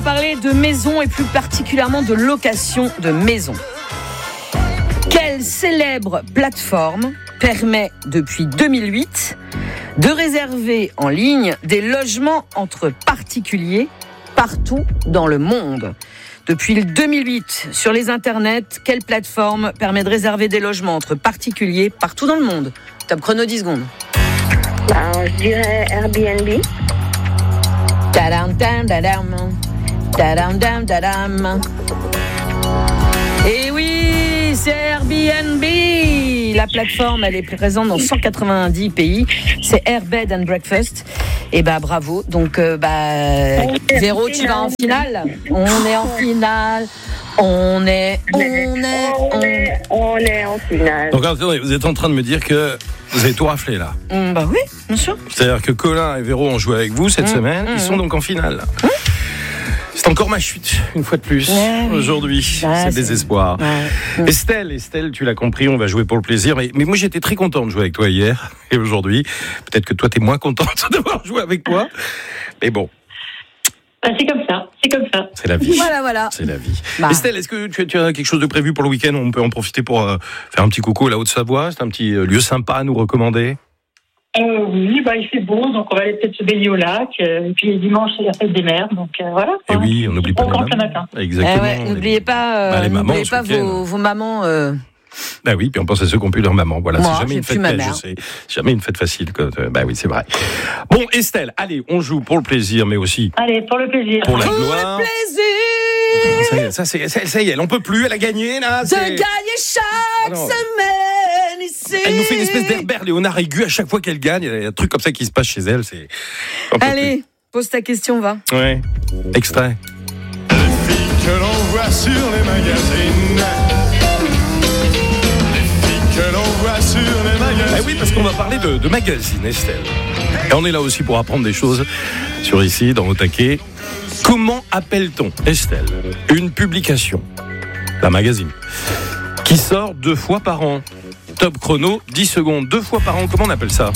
parler de maisons et plus particulièrement de location de maisons. Quelle célèbre plateforme permet depuis 2008 de réserver en ligne des logements entre particuliers partout dans le monde? Depuis le 2008, sur les internets, quelle plateforme permet de réserver des logements entre particuliers partout dans le monde? Top chrono 10 secondes. Je dirais Airbnb. Tadam, tadam, tadam. Tadam, tadam, tadam. Et oui, c'est Airbnb. La plateforme, elle est présente dans 190 pays. C'est Air Bed and Breakfast. Et bravo. Donc, Véro, tu vas en finale. On est en finale. On est en finale. Donc attendez, vous êtes en train de me dire que vous avez tout raflé là. Oui, bien sûr. C'est-à-dire que Colin et Véro ont joué avec vous cette semaine. Ils sont donc en finale. C'est encore ma chute, une fois de plus, aujourd'hui. C'est désespoir. Ouais. Estelle, tu l'as compris, on va jouer pour le plaisir. Mais moi, j'étais très content de jouer avec toi hier et aujourd'hui. Peut-être que toi, t'es moins contente d'avoir joué avec moi. Mais bon. C'est comme ça. C'est la vie. Voilà. C'est la vie. Estelle, est-ce que tu as quelque chose de prévu pour le week-end? On peut en profiter pour faire un petit coucou à la Haute-Savoie. C'est un petit lieu sympa à nous recommander. Oui, il fait beau, donc on va aller peut-être se baigner au lac. Et puis dimanche, c'est la fête des mères, donc voilà. Et oui, on n'oublie pas les mamans. Matin. Exactement. N'oubliez pas, vos mamans. Oui, puis on pense à ceux qui ont pu leur maman. Voilà, moi, c'est jamais une fête facile. Je sais, c'est jamais une fête facile. Oui, c'est vrai. Bon, Estelle, allez, on joue pour le plaisir, mais aussi. Allez, pour le plaisir. Pour la Pour gloire. le plaisir. Ça y est, elle en peut plus. Elle a gagné là. De gagner chaque semaine ici. Elle nous fait une espèce d'Herbert Léonard aigu à chaque fois qu'elle gagne. Il y a un truc comme ça qui se passe chez elle. Allez, pose ta question, va. Ouais. Extrait. Les filles que l'on voit sur les magazines. Que l'on voit sur les magazines. Oui, parce qu'on va parler de magazines, Estelle. Et on est là aussi pour apprendre des choses sur ici, dans Au Taquet. Comment appelle-t-on, Estelle, une publication, la magazine, qui sort 2 fois par an? Top chrono, 10 secondes. 2 fois par an, comment on appelle ça?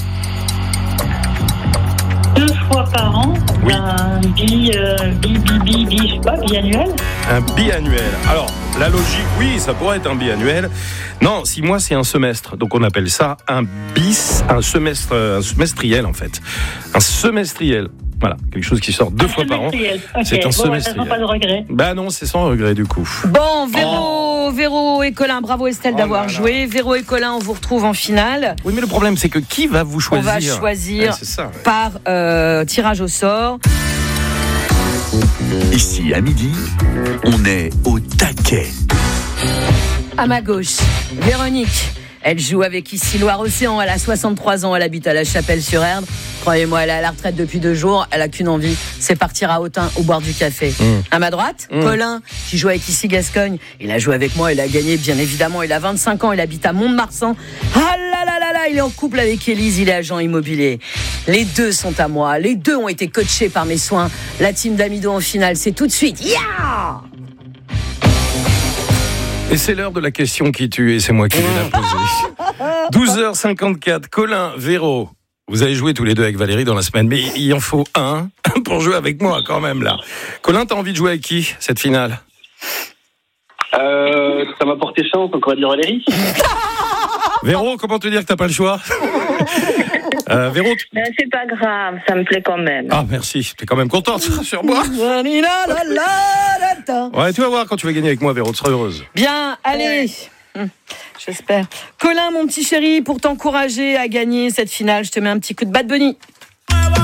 2 fois par an, Oui. Un je sais pas, biannuel. Un biannuel. Alors, la logique, oui, ça pourrait être un biannuel. Non, 6 mois, c'est un semestre. Donc, on appelle ça un semestriel, en fait. Un semestriel. Voilà, quelque chose qui sort 2 fois par an. Okay. C'est un semestriel. Ça sent pas de regret. Non, c'est sans regret, du coup. Bon, Véro et Colin, bravo Estelle d'avoir joué. Véro et Colin, on vous retrouve en finale. Oui, mais le problème, c'est que qui va vous choisir? On va choisir c'est ça, ouais. par tirage au sort. Ici, à midi, on est au taquet. À ma gauche, Véronique. Elle joue avec ici Loire-Océan. Elle a 63 ans. Elle habite à La Chapelle-sur-Erdre. Croyez-moi, elle est à la retraite depuis 2 jours. Elle a qu'une envie, c'est partir à Autun au boire du café. À ma droite, Colin, qui joue avec ici Gascogne. Il a joué avec moi, il a gagné, bien évidemment. Il a 25 ans, il habite à Mont-de-Marsan. Ah là là là là, il est en couple avec Élise, il est agent immobilier. Les 2 sont à moi. Les 2 ont été coachés par mes soins. La team d'Amido en finale, c'est tout de suite. Yeah! Et c'est l'heure de la question qui tue, et c'est moi qui vais la poser. 12h54, Colin, Véro, vous avez joué tous les 2 avec Valérie dans la semaine, mais il en faut un pour jouer avec moi quand même là. Colin, t'as envie de jouer avec qui, cette finale? Ça m'a porté chance, donc on va dire Valérie. Véro, comment te dire que t'as pas le choix? Véro, C'est pas grave, ça me plaît quand même. Ah, merci, t'es quand même contente sur moi. Ouais, tu vas voir quand tu vas gagner avec moi, Véro, tu seras heureuse. Bien, allez. J'espère. Colin, mon petit chéri, pour t'encourager à gagner cette finale, je te mets un petit coup de Bad Bunny.